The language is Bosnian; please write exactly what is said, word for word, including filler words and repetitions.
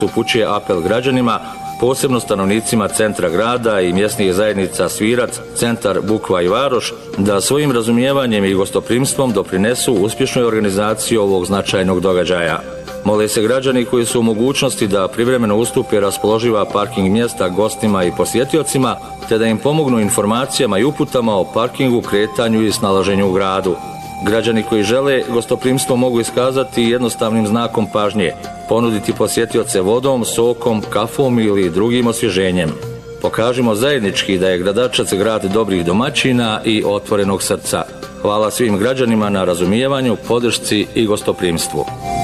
upućuje apel građanima, posebno stanovnicima centra grada i mjesnih zajednica Svirac, centar Bukva i Varoš, da svojim razumijevanjem i gostoprimstvom doprinesu uspješnoj organizaciji ovog značajnog događaja. Mole se građani koji su u mogućnosti da privremeno ustupe raspoloživa parking mjesta gostima i posjetiocima, te da im pomognu informacijama i uputama o parkingu, kretanju i snalaženju u gradu. Građani koji žele gostoprimstvo mogu iskazati jednostavnim znakom pažnje, ponuditi posjetioce vodom, sokom, kafom ili drugim osvježenjem. Pokažimo zajednički da je Gradačac grad dobrih domaćina i otvorenog srca. Hvala svim građanima na razumijevanju, podršci i gostoprimstvu.